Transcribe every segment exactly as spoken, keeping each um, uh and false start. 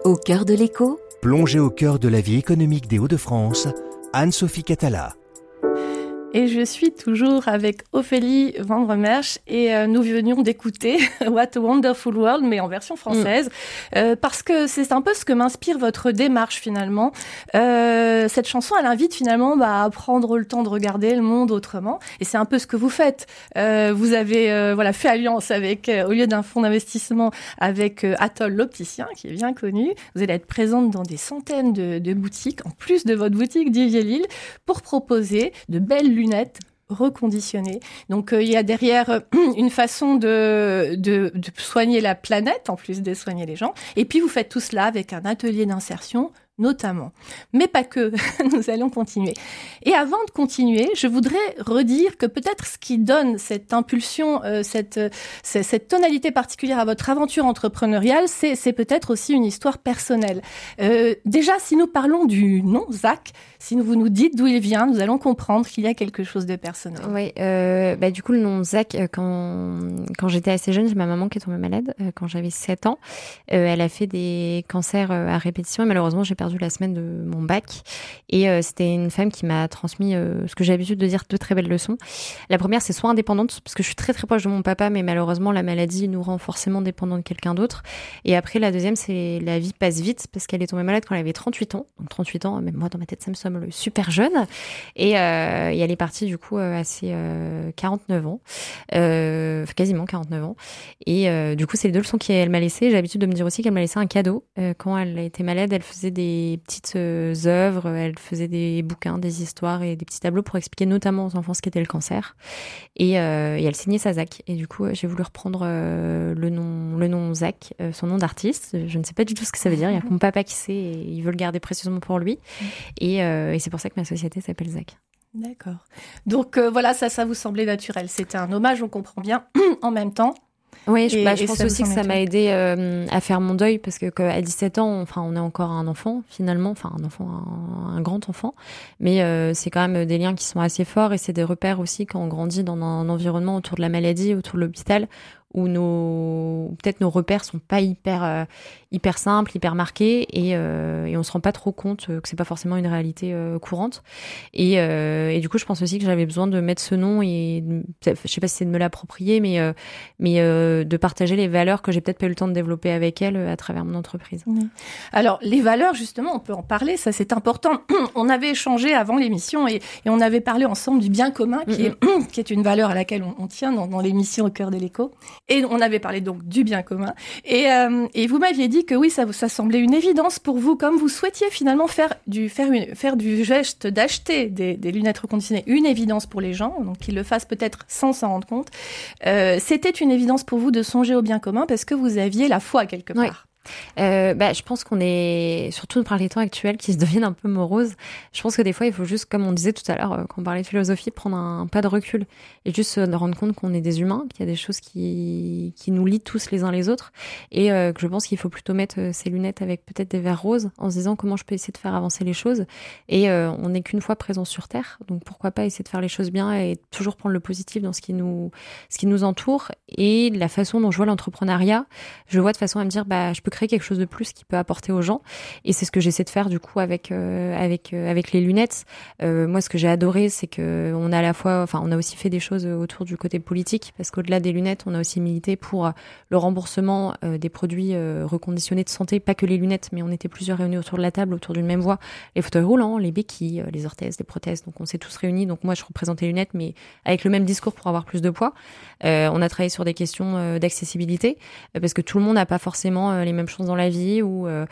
Au cœur de l'écho, plongée au cœur de la vie économique des Hauts-de-France, Anne-Sophie Catala. Et je suis toujours avec Ophélie Van Remersch et euh, nous venions d'écouter What a Wonderful World, mais en version française, mmh. euh, parce que c'est un peu ce que m'inspire votre démarche finalement. Euh, cette chanson, elle invite finalement bah, à prendre le temps de regarder le monde autrement, et c'est un peu ce que vous faites. Euh, vous avez euh, voilà fait alliance avec, euh, au lieu d'un fonds d'investissement, avec euh, Atoll l'opticien, qui est bien connu. Vous allez être présente dans des centaines de, de boutiques, en plus de votre boutique d'Yvelines, pour proposer de belles lunettes reconditionnées. Donc euh, il y a derrière euh, une façon de, de, de soigner la planète, en plus de soigner les gens. Et puis vous faites tout cela avec un atelier d'insertion, notamment. Mais pas que, nous allons continuer. Et avant de continuer, je voudrais redire que peut-être ce qui donne cette impulsion, euh, cette, euh, cette tonalité particulière à votre aventure entrepreneuriale, c'est, c'est peut-être aussi une histoire personnelle. Euh, déjà, si nous parlons du nom Zach, si vous nous dites d'où il vient, nous allons comprendre qu'il y a quelque chose de personnel. Oui, euh, bah, du coup, le nom Zach, quand, quand j'étais assez jeune, j'ai ma maman qui est tombée malade euh, quand j'avais sept ans. Euh, elle a fait des cancers euh, à répétition et malheureusement, j'ai perdu la semaine de mon bac. Et euh, c'était une femme qui m'a transmis euh, ce que j'ai l'habitude de dire, deux très belles leçons. La première, c'est soit indépendante, parce que je suis très très proche de mon papa, mais malheureusement, la maladie nous rend forcément dépendants de quelqu'un d'autre. Et après, la deuxième, c'est la vie passe vite, parce qu'elle est tombée malade quand elle avait trente-huit ans. Donc trente-huit ans, même moi, dans ma tête, ça me semble super jeune. Et, euh, et elle est partie, du coup, à ses euh, quarante-neuf ans. Euh, quasiment quarante-neuf ans. Et euh, du coup, c'est les deux leçons qu'elle m'a laissées. J'ai l'habitude de me dire aussi qu'elle m'a laissé un cadeau. Euh, quand elle était malade, elle faisait des petites euh, œuvres, elle faisait des bouquins, des histoires et des petits tableaux pour expliquer notamment aux enfants ce qu'était le cancer. Et, euh, et elle signait sa Zach. Et du coup, j'ai voulu reprendre euh, le nom, le nom Zach, euh, son nom d'artiste. Je ne sais pas du tout ce que ça veut dire. Il y a que mon papa qui sait et il veut le garder précieusement pour lui. Et, euh, et c'est pour ça que ma société s'appelle Zach. D'accord. Donc euh, voilà, ça, ça vous semblait naturel. C'était un hommage, on comprend bien, en même temps. Oui, je, et, bah, je pense aussi que ça naturel. m'a aidé euh, à faire mon deuil parce que qu'à dix-sept ans, enfin, on est encore un enfant finalement, enfin un enfant, un, un grand enfant, mais euh, c'est quand même des liens qui sont assez forts et c'est des repères aussi quand on grandit dans un environnement autour de la maladie, autour de l'hôpital, où nos peut-être nos repères sont pas hyper euh, hyper simples, hyper marqués et, euh, et on se rend pas trop compte que c'est pas forcément une réalité euh, courante. Et, euh, et du coup, je pense aussi que j'avais besoin de mettre ce nom et je sais pas si c'est de me l'approprier, mais euh, mais euh, de partager les valeurs que j'ai peut-être pas eu le temps de développer avec elle à travers mon entreprise. Oui. Alors les valeurs, justement, on peut en parler, ça c'est important. On avait échangé avant l'émission et, et on avait parlé ensemble du bien commun, qui mm-hmm. est qui est une valeur à laquelle on, on tient dans, dans l'émission Au cœur de l'écho. Et on avait parlé donc du bien commun. Et, euh, et vous m'aviez dit que oui, ça, ça semblait une évidence pour vous, comme vous souhaitiez finalement faire du, faire une, faire du geste d'acheter des, des lunettes reconditionnées une évidence pour les gens, donc qu'ils le fassent peut-être sans s'en rendre compte. Euh, c'était une évidence pour vous de songer au bien commun parce que vous aviez la foi quelque part. Oui. Euh, bah, je pense qu'on est, surtout par les temps actuels qui se deviennent un peu moroses, je pense que des fois il faut juste, comme on disait tout à l'heure, euh, quand on parlait de philosophie, prendre un, un pas de recul et juste se rendre compte qu'on est des humains, qu'il y a des choses qui, qui nous lient tous les uns les autres et euh, que je pense qu'il faut plutôt mettre euh, ses lunettes avec peut-être des verres roses en se disant comment je peux essayer de faire avancer les choses et euh, on n'est qu'une fois présent sur Terre, donc pourquoi pas essayer de faire les choses bien et toujours prendre le positif dans ce qui nous, ce qui nous entoure. Et la façon dont je vois l'entrepreneuriat, je le vois de façon à me dire bah je peux créer quelque chose de plus qui peut apporter aux gens et c'est ce que j'essaie de faire du coup avec euh, avec euh, avec les lunettes. Euh, moi ce que j'ai adoré c'est que on a à la fois enfin on a aussi fait des choses autour du côté politique parce qu'au-delà des lunettes on a aussi milité pour le remboursement euh, des produits euh, reconditionnés de santé, pas que les lunettes mais on était plusieurs réunis autour de la table autour d'une même voie, les fauteuils roulants, les béquilles, les orthèses, les prothèses, donc on s'est tous réunis, donc moi je représentais les lunettes mais avec le même discours pour avoir plus de poids. Euh, on a travaillé sur des questions euh, d'accessibilité euh, parce que tout le monde n'a pas forcément euh, les mêmes choses dans la vie ou euh,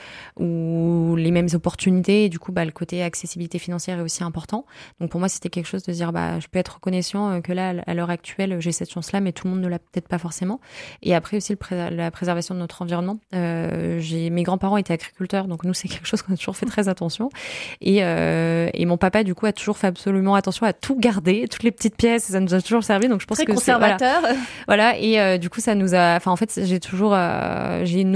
ou les mêmes opportunités et du coup bah le côté accessibilité financière est aussi important. Donc pour moi c'était quelque chose de dire bah je peux être reconnaissant que là à l'heure actuelle j'ai cette chance là mais tout le monde ne l'a peut-être pas forcément. Et après aussi le pré- la préservation de notre environnement. Euh, j'ai mes grands-parents étaient agriculteurs donc nous c'est quelque chose qu'on a toujours fait très attention et euh, et mon papa du coup a toujours fait absolument attention à tout garder, toutes les petites pièces, ça nous a toujours servi donc je pense très que conservateur. c'est voilà, voilà et euh, du coup ça nous a enfin en fait j'ai toujours euh, j'ai une notion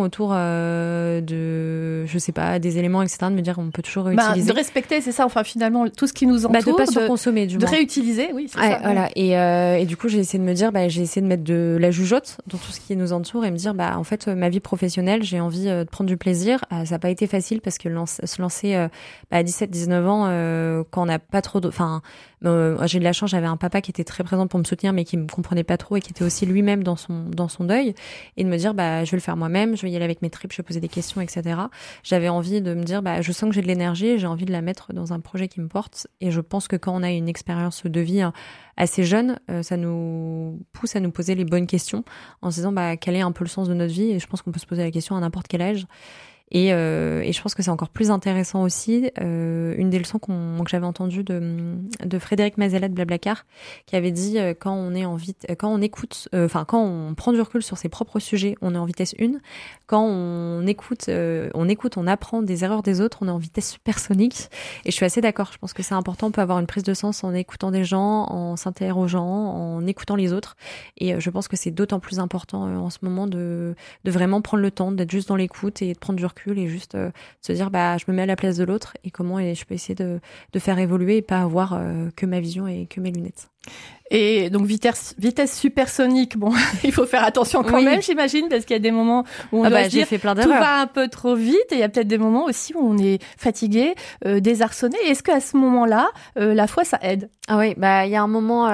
autour euh, de, je sais pas, des éléments, et cetera, de me dire on peut toujours réutiliser. Bah, de respecter, c'est ça, enfin finalement, tout ce qui nous entoure. Bah, de pas surconsommer, du De moins. réutiliser, oui, c'est ouais, ça. Voilà. Et, euh, et du coup, j'ai essayé de me dire, bah, j'ai essayé de mettre de la jugeote dans tout ce qui nous entoure et me dire, bah, en fait, ma vie professionnelle, j'ai envie euh, de prendre du plaisir. Euh, ça n'a pas été facile parce que lance, se lancer euh, bah, à dix-sept dix-neuf ans, euh, quand on n'a pas trop de, enfin, euh, j'ai de la chance, j'avais un papa qui était très présent pour me soutenir, mais qui me comprenait pas trop et qui était aussi lui-même dans son, dans son deuil. Et de me dire, bah, je vais le faire moi-même, je vais y aller avec mes tripes, je vais poser des questions, et cetera. J'avais envie de me dire, bah, je sens que j'ai de l'énergie, j'ai envie de la mettre dans un projet qui me porte. Et je pense que quand on a une expérience de vie assez jeune, euh, ça nous pousse à nous poser les bonnes questions en se disant, bah, quel est un peu le sens de notre vie? Et je pense qu'on peut se poser la question à n'importe quel âge. Et, euh, et je pense que c'est encore plus intéressant aussi. Euh, une des leçons qu'on, que j'avais entendues de, de Frédéric Mazella de Blablacar, qui avait dit euh, quand on est en vite, quand on écoute, enfin euh, quand on prend du recul sur ses propres sujets, on est en vitesse une. Quand on écoute, euh, on écoute, on apprend des erreurs des autres, on est en vitesse supersonique. Et je suis assez d'accord. Je pense que c'est important. On peut avoir une prise de sens en écoutant des gens, en s'interrogeant, en écoutant les autres. Et euh, je pense que c'est d'autant plus important euh, en ce moment de, de vraiment prendre le temps, d'être juste dans l'écoute et de prendre du recul. Et juste euh, se dire bah je me mets à la place de l'autre et comment et je peux essayer de, de faire évoluer et pas avoir euh, que ma vision et que mes lunettes. Et donc vitesse, vitesse supersonique, bon, il faut faire attention quand oui. même, j'imagine, parce qu'il y a des moments où on ah doit bah, se dire fait plein tout va un peu trop vite, et il y a peut-être des moments aussi où on est fatigué, euh, désarçonné. Est-ce qu'à ce moment-là, euh, la foi, ça aide? Ah oui, bah il y a un moment, euh,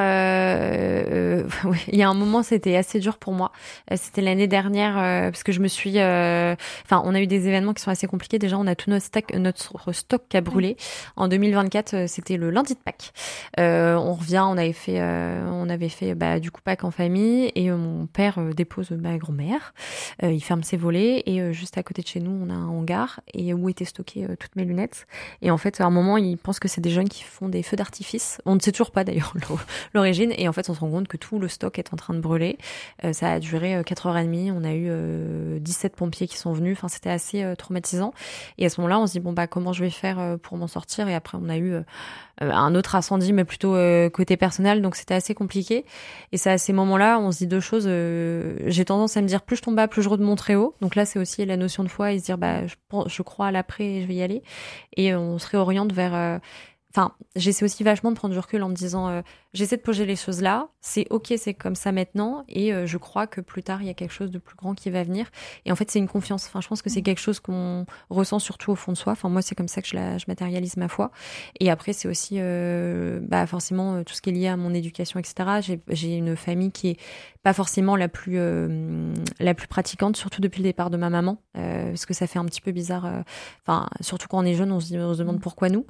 euh, oui, il y a un moment, c'était assez dur pour moi. C'était l'année dernière, euh, parce que je me suis, enfin, euh, on a eu des événements qui sont assez compliqués. Déjà, on a tout notre stock, notre stock qui a brûlé. En deux mille vingt-quatre, c'était le lundi de Pâques. Euh, on revient, on avait fait. Euh, on avait fait bah, du coup Pâques en famille et euh, mon père euh, dépose ma grand-mère, euh, il ferme ses volets et euh, juste à côté de chez nous on a un hangar et où étaient stockées euh, toutes mes lunettes et en fait à un moment il pense que c'est des jeunes qui font des feux d'artifice, on ne sait toujours pas d'ailleurs l'origine et en fait on se rend compte que tout le stock est en train de brûler. Euh, ça a duré euh, quatre heures trente, on a eu euh, dix-sept pompiers qui sont venus, enfin c'était assez euh, traumatisant et à ce moment-là on se dit bon bah comment je vais faire euh, pour m'en sortir et après on a eu euh, un autre incendie mais plutôt euh, côté personnel donc c'était assez compliqué et c'est à ces moments-là on se dit deux choses, euh, j'ai tendance à me dire plus je tombe bas plus je remonte très haut, donc là c'est aussi la notion de foi et se dire bah je, je crois à l'après et je vais y aller et on se réoriente vers euh, enfin j'essaie aussi vachement de prendre du recul en me disant euh, j'essaie de poser les choses là, c'est ok, c'est comme ça maintenant et euh, je crois que plus tard il y a quelque chose de plus grand qui va venir et en fait c'est une confiance, enfin je pense que c'est quelque chose qu'on ressent surtout au fond de soi, enfin moi c'est comme ça que je, la, je matérialise ma foi et après c'est aussi euh, bah forcément euh, tout ce qui est lié à mon éducation etc, j'ai, j'ai une famille qui est pas forcément la plus euh, la plus pratiquante, surtout depuis le départ de ma maman euh, parce que ça fait un petit peu bizarre, enfin euh, surtout quand on est jeune on se, dit, on se demande pourquoi nous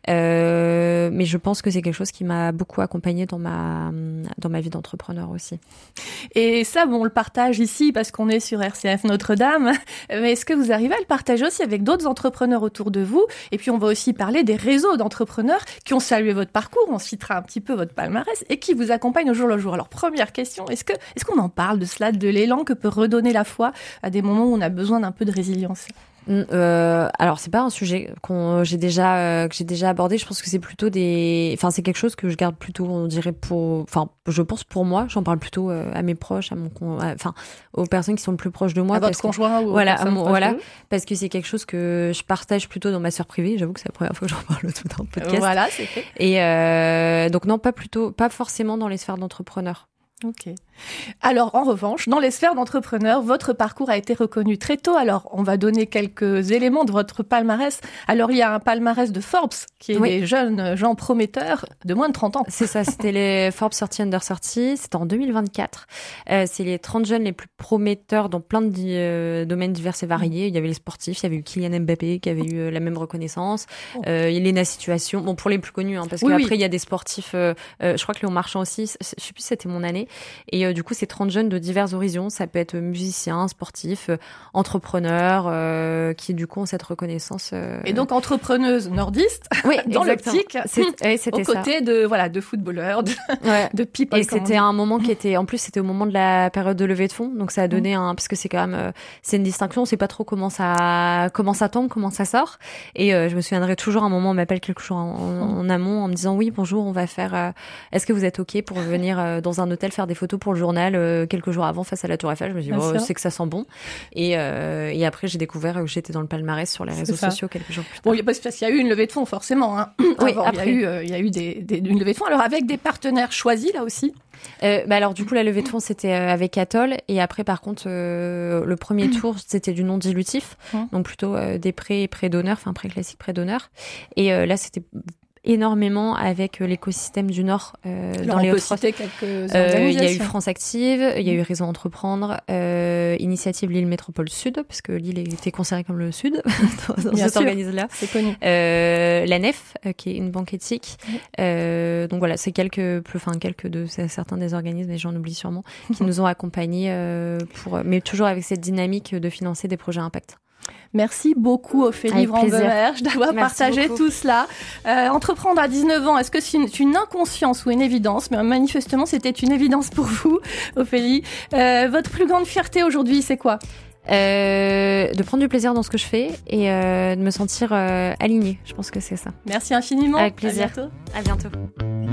euh, mais je pense que c'est quelque chose qui m'a beaucoup accompagnée dans ma dans ma vie d'entrepreneur aussi. Et ça, bon, on le partage ici parce qu'on est sur R C F Notre-Dame. Mais est-ce que vous arrivez à le partager aussi avec d'autres entrepreneurs autour de vous? Et puis, on va aussi parler des réseaux d'entrepreneurs qui ont salué votre parcours. On citera un petit peu votre palmarès et qui vous accompagnent au jour le jour. Alors, première question, est-ce que est-ce qu'on en parle de cela, de l'élan que peut redonner la foi à des moments où on a besoin d'un peu de résilience? Euh, alors c'est pas un sujet qu'on j'ai déjà euh, que j'ai déjà abordé. Je pense que c'est plutôt des, enfin c'est quelque chose que je garde plutôt, on dirait pour, enfin je pense pour moi. J'en parle plutôt euh, à mes proches, à mon, enfin aux personnes qui sont le plus proches de moi. À votre conjoint ou voilà, mon, voilà, parce que c'est quelque chose que je partage plutôt dans ma sphère privée. J'avoue que c'est la première fois que j'en parle tout dans le podcast. Voilà, c'est fait. Et euh, donc non, pas plutôt, pas forcément dans les sphères d'entrepreneurs. Ok. Alors, en revanche, dans les sphères d'entrepreneurs, votre parcours a été reconnu très tôt. Alors, on va donner quelques éléments de votre palmarès. Alors, il y a un palmarès de Forbes, qui est oui. des jeunes gens prometteurs de moins de trente ans. C'est ça, c'était les Forbes trente under trente, c'était en deux mille vingt-quatre. Euh, c'est les trente jeunes les plus prometteurs dans plein de euh, domaines divers et variés. Il y avait les sportifs, il y avait eu Kylian Mbappé qui avait eu euh, la même reconnaissance. Oh. Euh, Elena Situation, bon, pour les plus connus, hein, parce oui, qu'après, oui. il y a des sportifs, euh, euh, je crois que Léon Marchand aussi, je sais plus si c'était mon année. Et euh, du coup, c'est trente jeunes de divers horizons. Ça peut être musiciens, sportifs, euh, entrepreneurs, euh, qui du coup ont cette reconnaissance. Euh... Et donc entrepreneuse nordiste, oui, dans l'optique, c'est, ouais, c'était aux côtés ça. de voilà de footballeurs, de, ouais. de people. Et c'était un moment qui était, en plus, c'était au moment de la période de levée de fonds, donc ça a donné mmh. un, parce que c'est quand même, euh, c'est une distinction. On sait pas trop comment ça, comment ça tombe, comment ça sort. Et euh, je me souviendrai toujours un moment, on m'appelle quelques jours en, en, en amont en me disant oui, bonjour, on va faire. Euh, est-ce que vous êtes ok pour venir euh, dans un hôtel faire des photos pour le journal euh, quelques jours avant face à la Tour Eiffel. Je me dis, oh, c'est que ça sent bon. Et, euh, et après, j'ai découvert que j'étais dans le palmarès sur les réseaux sociaux quelques jours plus tard. Bon, parce qu'il y a eu une levée de fonds, forcément. Hein. Oui, Avant, après. Il y a eu, euh, il y a eu des, des, une levée de fonds. Alors, avec des partenaires choisis, là aussi. Euh, bah alors du coup la levée de fonds c'était euh, avec Atoll et après par contre euh, le premier tour c'était du non dilutif mmh. donc plutôt euh, des prêts prêts d'honneur enfin prêts classiques prêts d'honneur et euh, là c'était énormément avec l'écosystème du Nord euh, Alors, dans on les peut Hauts-de-France. citer quelques euh, il y a eu organisations. France Active, il y a eu Réseau Entreprendre, euh, Initiative Lille Métropole Sud, parce que Lille était considérée comme le Sud dans Bien cet sûr, organisme-là. C'est connu. Euh, la Nef, euh, qui est une banque éthique. Oui. Euh, donc voilà, c'est quelques, enfin quelques de certains des organismes, et j'en oublie sûrement, qui nous ont accompagnés euh, pour, mais toujours avec cette dynamique de financer des projets impact. Merci beaucoup Ophélie Vrand-Bemersch d'avoir Merci partagé beaucoup. tout cela. Euh, entreprendre à dix-neuf ans, est-ce que c'est une, une inconscience ou une évidence? Mais manifestement, c'était une évidence pour vous, Ophélie. Euh, votre plus grande fierté aujourd'hui, c'est quoi? Euh, de prendre du plaisir dans ce que je fais et euh, de me sentir euh, alignée. Je pense que c'est ça. Merci infiniment. Avec plaisir. À bientôt. À bientôt.